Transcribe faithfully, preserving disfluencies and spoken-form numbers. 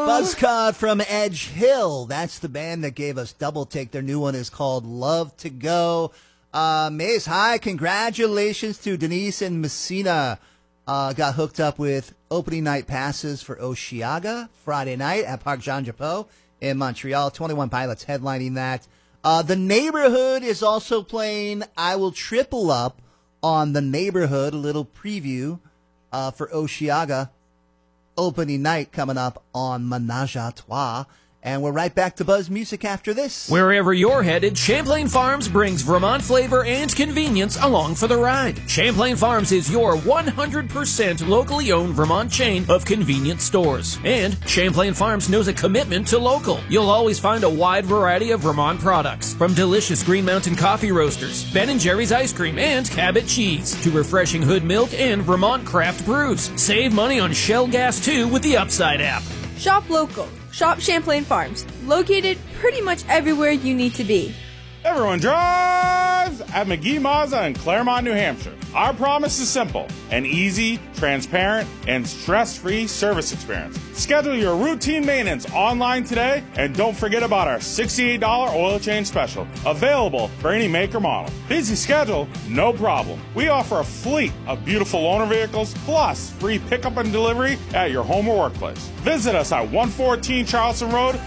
Buzzcocks from Edge Hill. That's the band that gave us Double Take. Their new one is called Love to Go. Uh, Maze, hi. Congratulations to Denise and Messina. Uh, got hooked up with opening night passes for Osheaga Friday night at Parc Jean Drapeau in Montreal. twenty-one Pilots headlining that. Uh, the Neighborhood is also playing I Will Triple Up on The Neighborhood. A little preview uh, for Osheaga opening night coming up on Menage a Trois. And we're right back to Buzz Music after this. Wherever you're headed, Champlain Farms brings Vermont flavor and convenience along for the ride. Champlain Farms is your one hundred percent locally owned Vermont chain of convenience stores. And Champlain Farms knows a commitment to local. You'll always find a wide variety of Vermont products, from delicious Green Mountain coffee roasters, Ben and Jerry's ice cream, and Cabot cheese, to refreshing Hood milk and Vermont craft brews. Save money on Shell gas, too, with the Upside app. Shop local. Shop Champlain Farms. Located pretty much everywhere you need to be. Everyone drives at McGee Mazda in Claremont, New Hampshire. Our promise is simple: an easy, transparent, and stress-free service experience. Schedule your routine maintenance online today, and don't forget about our sixty-eight dollars oil change special, available for any make or model. Busy schedule? No problem. We offer a fleet of beautiful loaner vehicles, plus free pickup and delivery at your home or workplace. Visit us at one fourteen Charleston Road